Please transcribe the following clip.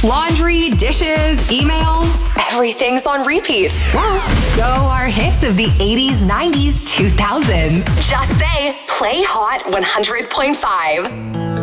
laundry, dishes, emails. Everything's on repeat. So are hits of the 80s, 90s, 2000s. Just say, play Hot 100.5.